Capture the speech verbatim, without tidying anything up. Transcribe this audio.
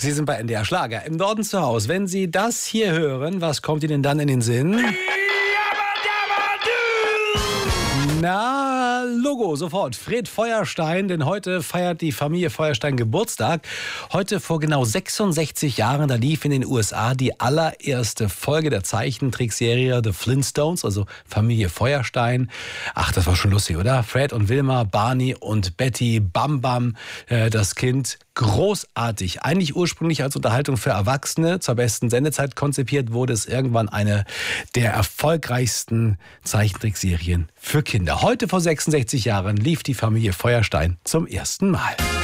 Sie sind bei N D R Schlager im Norden zu Hause. Wenn Sie das hier hören, was kommt Ihnen dann in den Sinn? Na, Logo, sofort. Fred Feuerstein, denn heute feiert die Familie Feuerstein Geburtstag. Heute vor genau sechsundsechzig Jahren, da lief in den U S A die allererste Folge der Zeichentrickserie The Flintstones, also Familie Feuerstein. Ach, das war schon lustig, oder? Fred und Wilma, Barney und Betty, Bam Bam, äh, das Kind. Großartig. Eigentlich ursprünglich als Unterhaltung für Erwachsene, zur besten Sendezeit konzipiert, wurde es irgendwann eine der erfolgreichsten Zeichentrickserien für Kinder. Heute vor sechsundsechzig Jahren lief die Familie Feuerstein zum ersten Mal.